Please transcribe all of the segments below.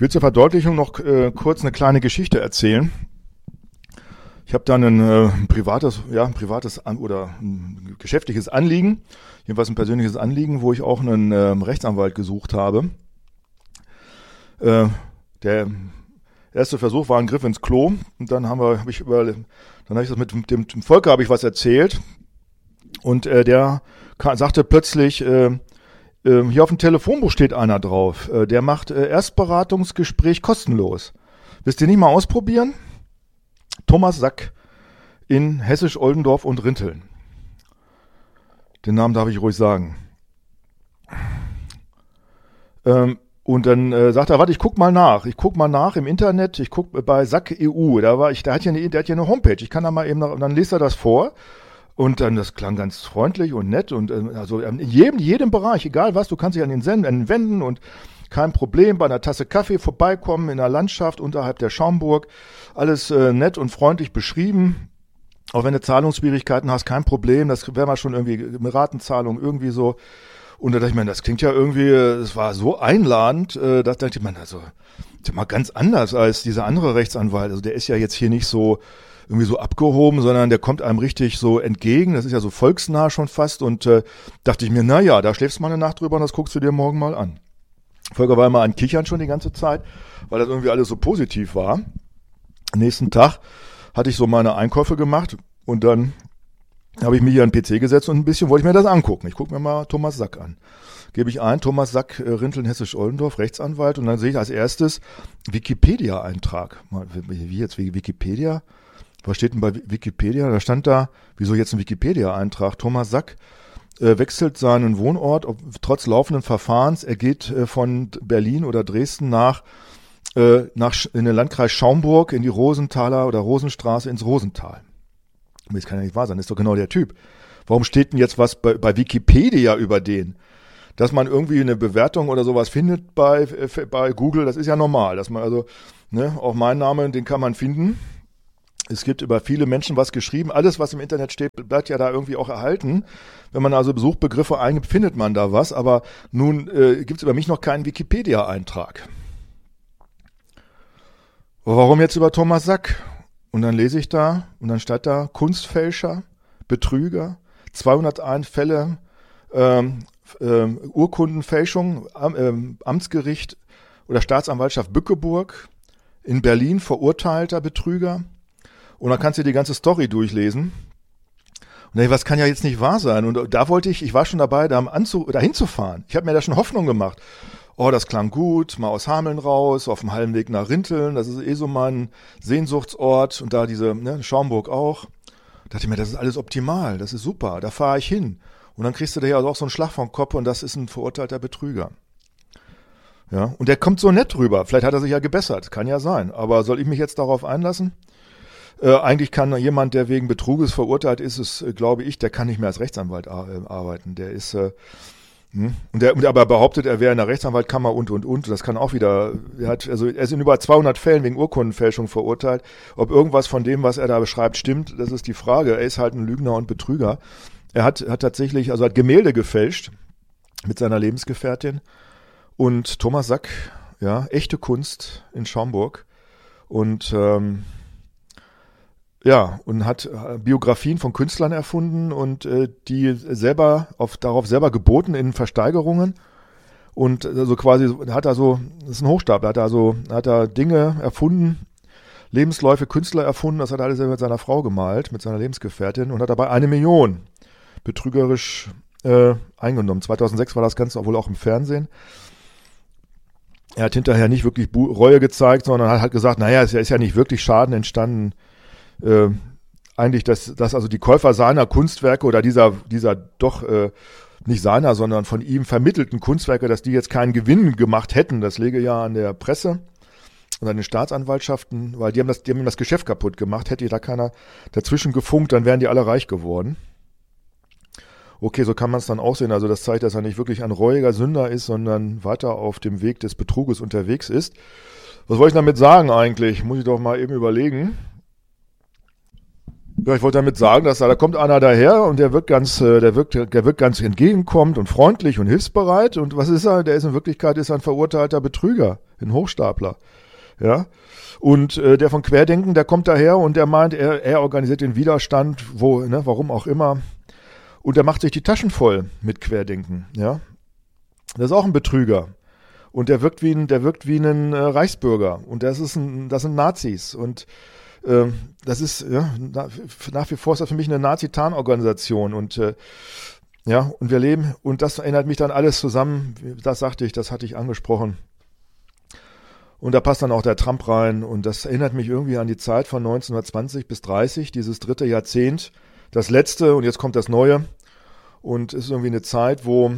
Ich will zur Verdeutlichung noch kurz eine kleine Geschichte erzählen. Ich habe dann ein privates oder ein geschäftliches Anliegen, jedenfalls ein persönliches Anliegen, wo ich auch einen Rechtsanwalt gesucht habe. Der erste Versuch war ein Griff ins Klo und dann habe ich das mit dem Volker was erzählt und der sagte plötzlich, hier auf dem Telefonbuch steht einer drauf, der macht Erstberatungsgespräch kostenlos. Willst du nicht mal ausprobieren? Thomas Sack in Hessisch-Oldendorf und Rinteln. Den Namen darf ich ruhig sagen. Und dann sagt er, warte, ich guck mal nach im Internet, ich guck bei Sack EU, der hat hier eine Homepage, ich kann da mal eben noch, und dann liest er das vor. Und dann, das klang ganz freundlich und nett und also in jedem Bereich, egal was, du kannst dich an den wenden und kein Problem, bei einer Tasse Kaffee vorbeikommen in der Landschaft unterhalb der Schaumburg, alles nett und freundlich beschrieben. Auch wenn du Zahlungsschwierigkeiten hast, kein Problem, das wäre mal schon irgendwie eine Ratenzahlung irgendwie so. Und da dachte ich mir, das klingt ja irgendwie, es war so einladend, da dachte ich mir, also, das ist mal ganz anders als dieser andere Rechtsanwalt. Also der ist ja jetzt hier nicht so irgendwie so abgehoben, sondern der kommt einem richtig so entgegen. Das ist ja so volksnah schon fast. Und dachte ich mir, naja, da schläfst du mal eine Nacht drüber und das guckst du dir morgen mal an. Volker war immer an Kichern schon die ganze Zeit, weil das irgendwie alles so positiv war. Am nächsten Tag hatte ich so meine Einkäufe gemacht und dann habe ich mich hier an den PC gesetzt und wollte ich mir das angucken. Ich gucke mir mal Thomas Sack an. Gebe ich ein, Thomas Sack, Rinteln, Hessisch-Oldendorf, Rechtsanwalt, und dann sehe ich als erstes Wikipedia-Eintrag. Wie jetzt, Wikipedia? Was steht denn bei Wikipedia? Da stand da, wieso jetzt ein Wikipedia-Eintrag? Thomas Sack wechselt seinen Wohnort trotz laufenden Verfahrens. Er geht von Berlin oder Dresden in den Landkreis Schaumburg, in die Rosenthaler oder Rosenstraße ins Rosental. Das kann ja nicht wahr sein, das ist doch genau der Typ. Warum steht denn jetzt was bei Wikipedia über den? Dass man irgendwie eine Bewertung oder sowas findet bei Google, das ist ja normal. Dass man also, auch mein Name, den kann man finden. Es gibt über viele Menschen was geschrieben. Alles, was im Internet steht, bleibt ja da irgendwie auch erhalten. Wenn man also Suchbegriffe eingibt, findet man da was. Aber nun gibt es über mich noch keinen Wikipedia-Eintrag. Warum jetzt über Thomas Sack? Und dann lese ich da und dann steht da Kunstfälscher, Betrüger, 201 Fälle, Urkundenfälschung, Amtsgericht oder Staatsanwaltschaft Bückeburg, in Berlin verurteilter Betrüger. Und dann kannst du die ganze Story durchlesen. Und was kann ja jetzt nicht wahr sein? Und da ich war schon dabei, dahin zu fahren. Ich habe mir da schon Hoffnung gemacht. Oh, das klang gut, mal aus Hameln raus, auf dem Heimweg nach Rinteln, das ist so mein Sehnsuchtsort und da Schaumburg auch. Da dachte ich mir, das ist alles optimal, das ist super, da fahre ich hin. Und dann kriegst du da ja auch so einen Schlag vom Kopf und das ist ein verurteilter Betrüger. Ja, und der kommt so nett rüber, vielleicht hat er sich ja gebessert, kann ja sein, aber soll ich mich jetzt darauf einlassen? Eigentlich kann jemand, der wegen Betruges verurteilt ist, glaube ich, der kann nicht mehr als Rechtsanwalt arbeiten, der ist... Und er aber behauptet, er wäre in der Rechtsanwaltkammer und. Das kann auch wieder, er ist in über 200 Fällen wegen Urkundenfälschung verurteilt. Ob irgendwas von dem, was er da beschreibt, stimmt, das ist die Frage. Er ist halt ein Lügner und Betrüger. Er hat tatsächlich, hat Gemälde gefälscht mit seiner Lebensgefährtin. Und Thomas Sack, ja, echte Kunst in Schaumburg. Und, und hat Biografien von Künstlern erfunden und die darauf selber geboten in Versteigerungen. Und so quasi das ist ein Hochstapler, hat er Dinge erfunden, Lebensläufe, Künstler erfunden, das hat er alles mit seiner Frau gemalt, mit seiner Lebensgefährtin und hat dabei 1 Million betrügerisch eingenommen. 2006 war das Ganze wohl auch im Fernsehen. Er hat hinterher nicht wirklich Reue gezeigt, sondern hat halt gesagt, naja, es ist ja nicht wirklich Schaden entstanden. Eigentlich, dass also die Käufer seiner Kunstwerke oder dieser doch nicht seiner, sondern von ihm vermittelten Kunstwerke, dass die jetzt keinen Gewinn gemacht hätten, das läge ja an der Presse und an den Staatsanwaltschaften, weil die haben ihm das Geschäft kaputt gemacht, hätte da keiner dazwischen gefunkt, dann wären die alle reich geworden. Okay, so kann man es dann auch sehen, also das zeigt, dass er nicht wirklich ein reuiger Sünder ist, sondern weiter auf dem Weg des Betruges unterwegs ist. Was wollte ich damit sagen eigentlich? Muss ich doch mal eben überlegen. Ja, ich wollte damit sagen, dass da kommt einer daher und der wirkt ganz entgegenkommend und freundlich und hilfsbereit. Und was ist er? Der ist in Wirklichkeit ein verurteilter Betrüger. ein Hochstapler. Ja. Und der von Querdenken, der kommt daher und der meint, er organisiert den Widerstand, warum auch immer. Und der macht sich die Taschen voll mit Querdenken. Ja. Das ist auch ein Betrüger. Und der wirkt wie ein Reichsbürger. Und das sind Nazis. Und das ist, nach wie vor ist das für mich eine Nazi-Tarnorganisation. Und und wir leben, und das erinnert mich dann alles zusammen, das sagte ich, das hatte ich angesprochen. Und da passt dann auch der Trump rein. Und das erinnert mich irgendwie an die Zeit von 1920 bis 30, dieses dritte Jahrzehnt, das letzte, und jetzt kommt das neue. Und es ist irgendwie eine Zeit, wo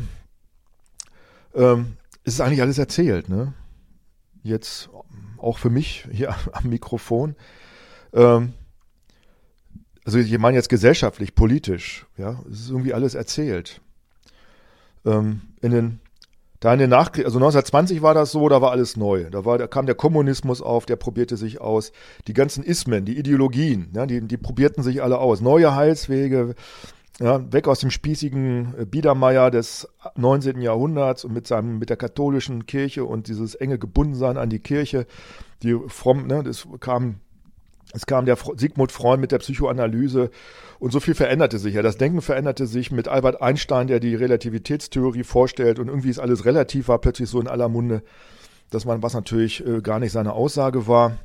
es ist eigentlich alles erzählt, ne? Jetzt auch für mich hier am Mikrofon. Also ich meine jetzt gesellschaftlich, politisch, ja, es ist irgendwie alles erzählt. In den Nachkrieg, also 1920 war das so, da war alles neu. Da kam der Kommunismus auf, der probierte sich aus. Die ganzen Ismen, die Ideologien, ja, die probierten sich alle aus. Neue Heilswege, ja, weg aus dem spießigen Biedermeier des 19. Jahrhunderts und mit der katholischen Kirche und dieses enge Gebundensein an die Kirche. Es kam der Sigmund Freud mit der Psychoanalyse und so viel veränderte sich. Ja, das Denken veränderte sich mit Albert Einstein, der die Relativitätstheorie vorstellt, und irgendwie ist alles relativ, war plötzlich so in aller Munde, was natürlich gar nicht seine Aussage war.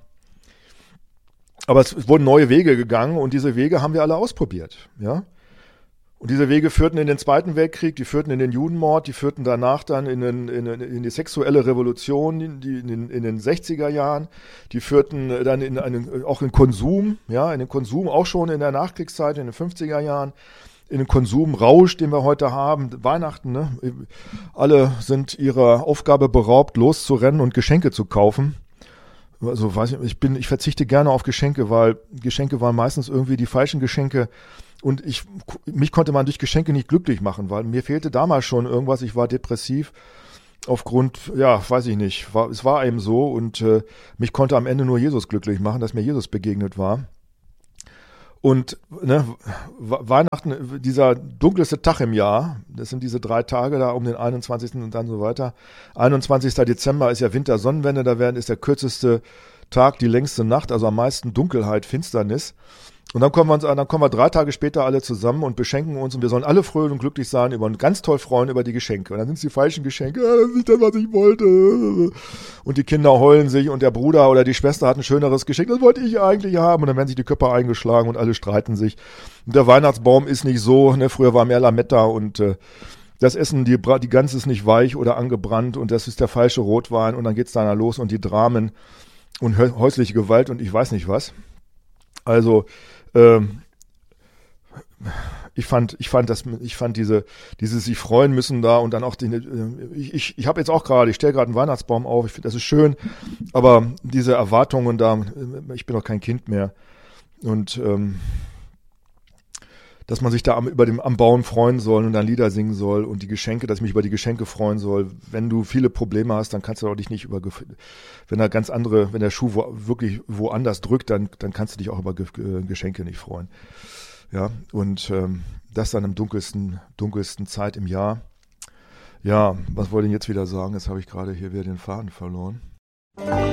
Aber es wurden neue Wege gegangen und diese Wege haben wir alle ausprobiert, ja. Und diese Wege führten in den Zweiten Weltkrieg, die führten in den Judenmord, die führten danach dann in die sexuelle Revolution in den 60er Jahren, die führten dann auch in Konsum, ja, in den Konsum auch schon in der Nachkriegszeit, in den 50er Jahren, in den Konsumrausch, den wir heute haben, Weihnachten, ne? Alle sind ihrer Aufgabe beraubt, loszurennen und Geschenke zu kaufen. Also ich verzichte gerne auf Geschenke, weil Geschenke waren meistens irgendwie die falschen Geschenke. Und mich konnte man durch Geschenke nicht glücklich machen, weil mir fehlte damals schon irgendwas. Ich war depressiv aufgrund, weiß ich nicht, es war eben so, und mich konnte am Ende nur Jesus glücklich machen, dass mir Jesus begegnet war. Und Weihnachten, dieser dunkelste Tag im Jahr, das sind diese 3 Tage da um den 21. und dann so weiter. 21. Dezember ist ja Wintersonnenwende, ist der kürzeste Tag, die längste Nacht, also am meisten Dunkelheit, Finsternis. Und dann kommen wir 3 Tage später alle zusammen und beschenken uns, und wir sollen alle fröhlich und glücklich sein und ganz toll freuen über die Geschenke. Und dann sind es die falschen Geschenke, das ist nicht das, was ich wollte. Und die Kinder heulen sich und der Bruder oder die Schwester hat ein schöneres Geschenk, das wollte ich eigentlich haben. Und dann werden sich die Köpfe eingeschlagen und alle streiten sich. Und der Weihnachtsbaum ist nicht so, ne, früher war mehr Lametta und das Essen, die Gans ist nicht weich oder angebrannt und das ist der falsche Rotwein, und dann geht's da los und die Dramen und häusliche Gewalt und ich weiß nicht was. Also ich fand dieses sich freuen müssen da, und dann auch ich habe jetzt auch ich stelle gerade einen Weihnachtsbaum auf, ich finde, das ist schön, aber diese Erwartungen da, ich bin doch kein Kind mehr, und dass man sich da am Bauen freuen soll und dann Lieder singen soll und die Geschenke, dass ich mich über die Geschenke freuen soll. Wenn du viele Probleme hast, dann kannst du dich nicht wenn der Schuh wirklich woanders drückt, dann kannst du dich auch über Geschenke nicht freuen. Ja, und das dann im dunkelsten Zeit im Jahr. Ja, was wollte ich jetzt wieder sagen? Jetzt habe ich gerade hier wieder den Faden verloren.